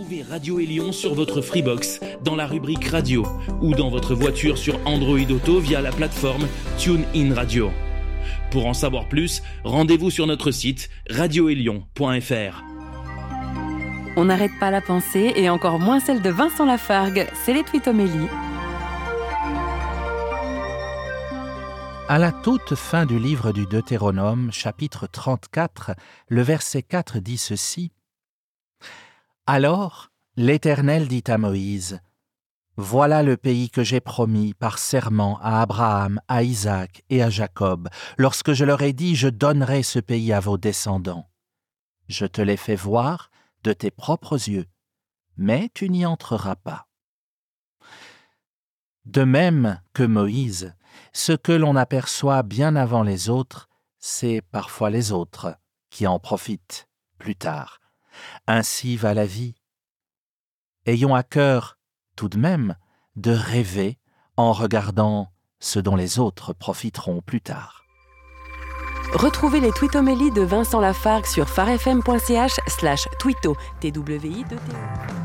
Trouvez Radio Élion sur votre Freebox, dans la rubrique Radio, ou dans votre voiture sur Android Auto via la plateforme TuneIn Radio. Pour en savoir plus, rendez-vous sur notre site radioélion.fr. On n'arrête pas la pensée, et encore moins celle de Vincent Lafargue, c'est les Twitomélies. À la toute fin du livre du Deutéronome, chapitre 34, le verset 4 dit ceci. « Alors, l'Éternel dit à Moïse, « Voilà le pays que j'ai promis par serment à Abraham, à Isaac et à Jacob, lorsque je leur ai dit, je donnerai ce pays à vos descendants. Je te l'ai fait voir de tes propres yeux, mais tu n'y entreras pas. » De même que Moïse, ce que l'on aperçoit bien avant les autres, c'est parfois les autres qui en profitent plus tard. Ainsi va la vie. Ayons à cœur, tout de même, de rêver en regardant ce dont les autres profiteront plus tard. Retrouvez les Twitomélies de Vincent Lafargue sur farfm.ch/twito, TWIDO.